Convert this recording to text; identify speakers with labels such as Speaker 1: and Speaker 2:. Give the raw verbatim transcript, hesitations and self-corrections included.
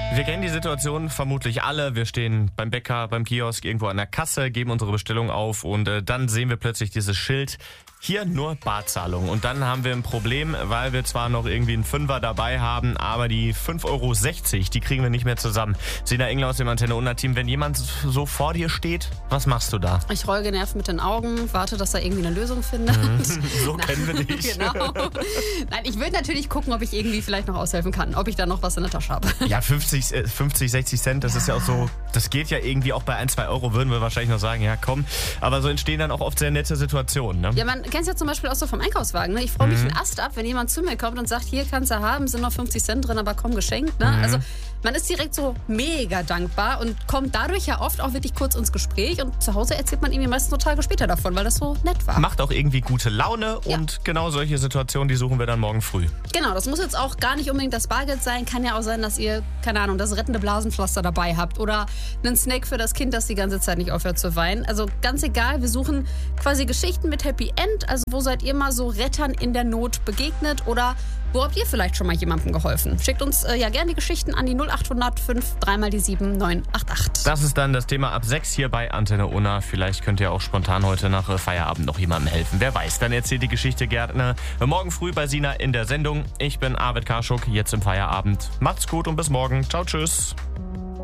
Speaker 1: Wir kennen die Situation vermutlich alle. Wir stehen beim Bäcker, beim Kiosk, irgendwo an der Kasse, geben unsere Bestellung auf und äh, dann sehen wir plötzlich dieses Schild, hier nur Barzahlung. Und dann haben wir ein Problem, weil wir zwar noch irgendwie einen Fünfer dabei haben, aber die fünf Euro sechzig, die kriegen wir nicht mehr zusammen. Sina Engler aus dem Antenne-Unna-Team, wenn jemand so vor dir steht, was machst du da?
Speaker 2: Ich roll genervt mit den Augen, warte, dass er irgendwie eine Lösung findet.
Speaker 1: Mhm. So kennen wir dich.
Speaker 2: Genau. Nein, ich will natürlich gucken, ob ich irgendwie vielleicht noch aushelfen kann, ob ich da noch was in der Tasche habe.
Speaker 1: Ja, fünfzig, sechzig Cent, das ja. ist ja auch so, das geht ja irgendwie auch bei ein, zwei Euro, würden wir wahrscheinlich noch sagen, ja komm. Aber so entstehen dann auch oft sehr nette Situationen, ne?
Speaker 2: Ja, man kennt es ja zum Beispiel auch so vom Einkaufswagen. Ne? Ich freue mich mhm. einen Ast ab, wenn jemand zu mir kommt und sagt, hier kannst du haben, sind noch fünfzig Cent drin, aber komm, geschenkt. Ne? Mhm. Also man ist direkt so mega dankbar und kommt dadurch ja oft auch wirklich kurz ins Gespräch und zu Hause erzählt man irgendwie meistens nur Tage später davon, weil das so nett war.
Speaker 1: Macht auch irgendwie gute Laune
Speaker 2: ja.
Speaker 1: und genau solche Situationen, die suchen wir dann morgen früh.
Speaker 2: Genau, das muss jetzt auch gar nicht unbedingt das Bargeld sein, kann ja auch sein, dass ihr, keine Ahnung, das rettende Blasenpflaster dabei habt oder einen Snack für das Kind, das die ganze Zeit nicht aufhört zu weinen. Also ganz egal, wir suchen quasi Geschichten mit Happy End, also wo seid ihr mal so Rettern in der Not begegnet oder wo habt ihr vielleicht schon mal jemandem geholfen? Schickt uns äh, ja gerne die Geschichten an die null acht hundert fünf drei mal die sieben neun acht acht.
Speaker 1: Das ist dann das Thema ab sechs hier bei Antenne Unna. Vielleicht könnt ihr auch spontan heute nach äh, Feierabend noch jemandem helfen. Wer weiß, dann erzählt die Geschichte gerne morgen früh bei Sina in der Sendung. Ich bin Arvid Karschuk, jetzt im Feierabend. Macht's gut und bis morgen. Ciao, tschüss.